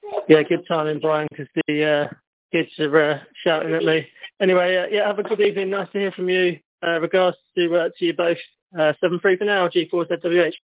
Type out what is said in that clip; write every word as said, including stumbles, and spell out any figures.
Yeah, good timing, Brian, because the uh, kids are uh, shouting at me. Anyway, uh, yeah, have a good evening. Nice to hear from you. Uh, regards to uh, to you both. Uh, seven three for now, G four Z W H.